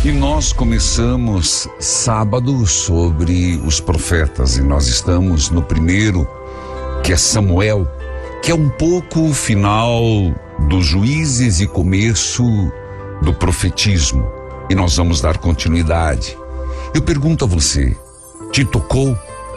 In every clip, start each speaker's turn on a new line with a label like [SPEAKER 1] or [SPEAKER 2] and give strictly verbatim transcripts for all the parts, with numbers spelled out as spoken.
[SPEAKER 1] E nós começamos sábado sobre os profetas, e nós estamos no primeiro, que é Samuel, que é um pouco o final dos Juízes e começo do profetismo. E nós vamos dar continuidade. Eu pergunto a você, te tocou?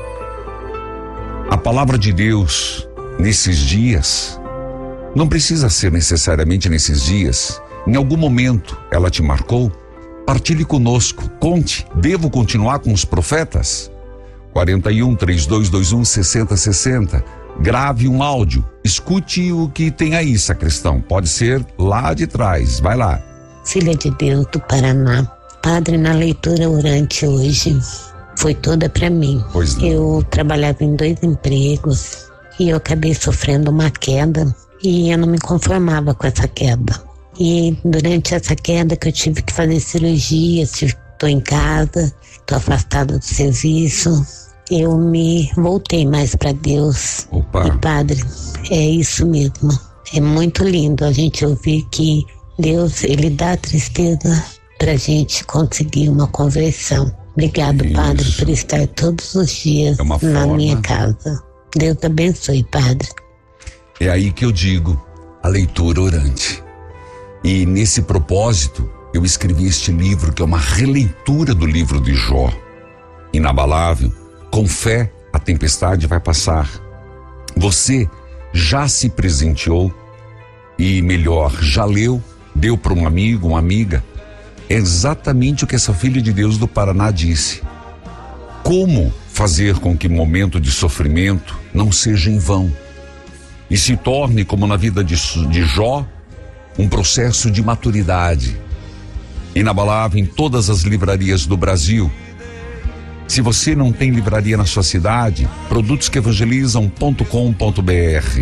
[SPEAKER 1] A palavra de Deus nesses dias, não precisa ser necessariamente nesses dias, em algum momento ela te marcou? Partilhe conosco, conte, devo continuar com os profetas? quarenta e um, trinta e dois, vinte e um, sessenta, sessenta. Grave um áudio, escute o que tem aí, sacristão. Pode ser lá de trás, vai lá.
[SPEAKER 2] Filha de Deus do Paraná, Padre, na leitura orante hoje foi toda para mim.
[SPEAKER 1] Pois não.
[SPEAKER 2] Eu trabalhava em dois empregos e eu acabei sofrendo uma queda e eu não me conformava com essa queda. E durante essa queda que eu tive que fazer cirurgia, estou em casa, estou afastada do serviço, eu me voltei mais para Deus.
[SPEAKER 1] Opa.
[SPEAKER 2] E Padre, é isso mesmo. É muito lindo a gente ouvir que Deus, Ele dá a tristeza pra gente conseguir uma conversão. Obrigado, isso. Padre, por estar todos os dias
[SPEAKER 1] é na
[SPEAKER 2] forma. minha casa. Deus abençoe, Padre.
[SPEAKER 1] É aí que eu digo, a leitura orante. E nesse propósito, eu escrevi este livro, que é uma releitura do livro de Jó. Inabalável, com fé, a tempestade vai passar. Você já se presenteou e, melhor, já leu, deu para um amigo, uma amiga? É exatamente o que essa filha de Deus do Paraná disse. Como fazer com que o momento de sofrimento não seja em vão e se torne, como na vida de, de Jó, um processo de maturidade. Inabalável em todas as livrarias do Brasil. Se você não tem livraria na sua cidade, produtos que evangelizam ponto com ponto b r.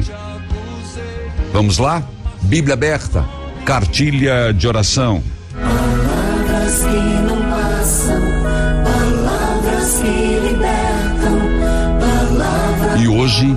[SPEAKER 1] Vamos lá? Bíblia aberta, cartilha de oração.
[SPEAKER 3] Palavras que não passam, palavras que libertam, palavras.
[SPEAKER 1] E hoje,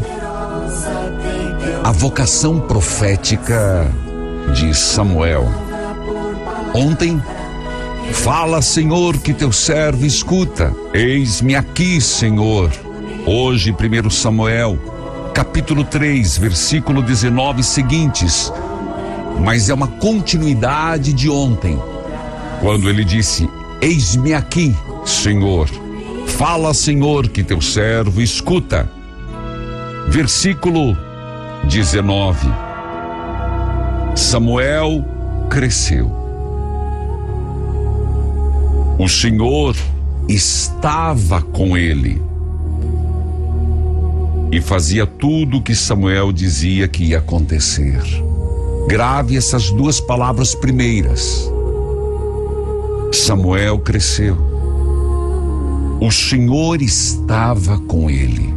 [SPEAKER 1] a vocação profética de Samuel. Ontem, fala, Senhor, que teu servo escuta. Eis-me aqui, Senhor. Hoje, primeiro Samuel, capítulo três, versículo dezenove seguintes. Mas é uma continuidade de ontem, quando ele disse: eis-me aqui, Senhor. Fala, Senhor, que teu servo escuta. Versículo dezenove. Samuel cresceu. O Senhor estava com ele e fazia tudo o que Samuel dizia que ia acontecer. Grave essas duas palavras primeiras. Samuel cresceu. O Senhor estava com ele.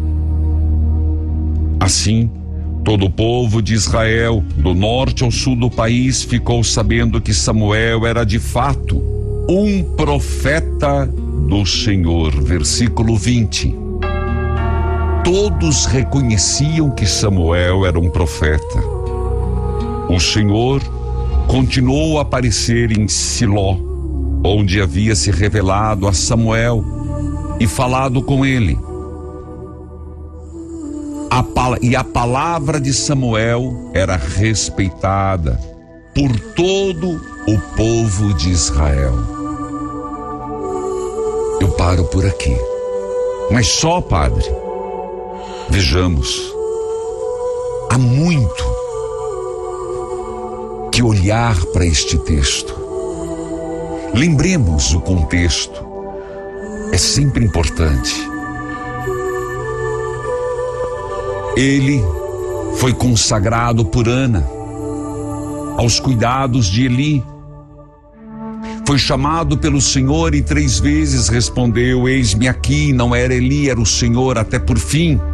[SPEAKER 1] Assim, todo o povo de Israel, do norte ao sul do país, ficou sabendo que Samuel era de fato um profeta do Senhor. Versículo vinte. Todos reconheciam que Samuel era um profeta. O Senhor continuou a aparecer em Siló, onde havia se revelado a Samuel e falado com ele. A, e a palavra de Samuel era respeitada por todo o povo de Israel. Eu paro por aqui. Mas só, Padre, vejamos, há muito que olhar para este texto. Lembremos o contexto. É sempre importante. Ele foi consagrado por Ana aos cuidados de Eli. Foi chamado pelo Senhor e três vezes respondeu: eis-me aqui. Não era Eli, era o Senhor, até por fim